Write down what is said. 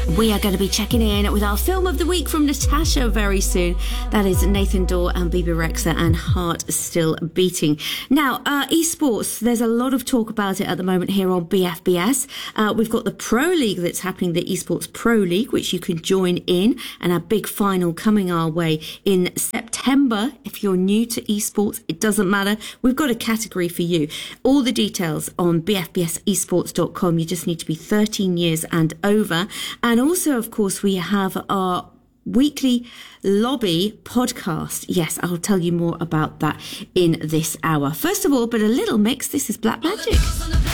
We are going to be checking in with our film of the week from Natasha very soon. That is Nathan Dorr and Bibi Rexha and Heart Still Beating. Now, esports, there's a lot of talk about it at the moment here on BFBS. We've got the Pro League that's happening, the Esports Pro League, which you can join in, and our big final coming our way in September. If you're new to esports, it doesn't matter. We've got a category for you. All the details on bfbsesports.com. You just need to be 13 years and over. And also, of course, we have our weekly lobby podcast. Yes, I'll tell you more about that in this hour. First of all, but a little mix. This is Black Magic.